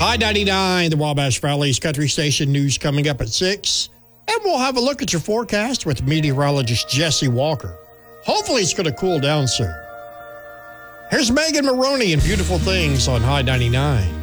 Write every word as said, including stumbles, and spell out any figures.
High ninety-nine, the Wabash Valley's country station. News coming up at six. And we'll have a look at your forecast with meteorologist Jesse Walker. Hopefully it's going to cool down soon. Here's Megan Maroney and Beautiful Things on High ninety-nine.